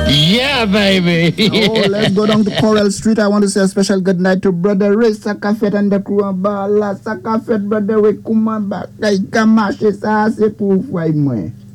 Yeah, baby. Oh, let's go down to Coral Street. I want to say a special good night to Brother Ray Sakafet and the crew of Bala. Sakafet, Brother Ray Kumamba. Kay Kamashi, sa se pou fway mwen.